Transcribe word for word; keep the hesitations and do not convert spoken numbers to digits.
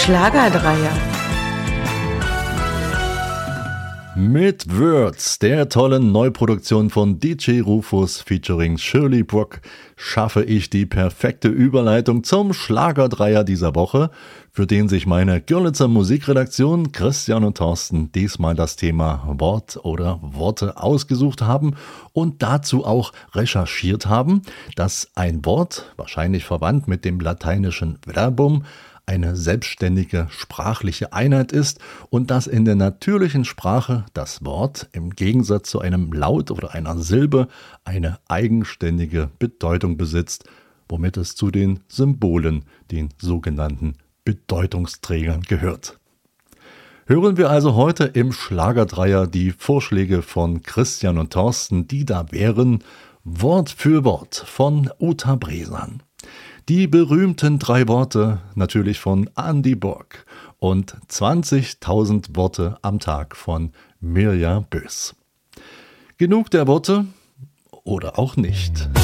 Schlagerdreier. Mit Words, der tollen Neuproduktion von D J Rufus featuring Shirley Brooke, schaffe ich die perfekte Überleitung zum Schlagerdreier dieser Woche, für den sich meine Görlitzer Musikredaktion Christian und Thorsten diesmal das Thema Wort oder Worte ausgesucht haben und dazu auch recherchiert haben, dass ein Wort, wahrscheinlich verwandt mit dem lateinischen Verbum, eine selbstständige sprachliche Einheit ist und dass in der natürlichen Sprache das Wort im Gegensatz zu einem Laut oder einer Silbe eine eigenständige Bedeutung besitzt, womit es zu den Symbolen, den sogenannten Bedeutungsträgern, gehört. Hören wir also heute im Schlagerdreier die Vorschläge von Christian und Thorsten, die da wären: Wort für Wort von Uta Bresan. Die berühmten drei Worte natürlich von Andy Borg und zwanzigtausend Worte am Tag von Mirja Bös. Genug der Worte oder auch nicht.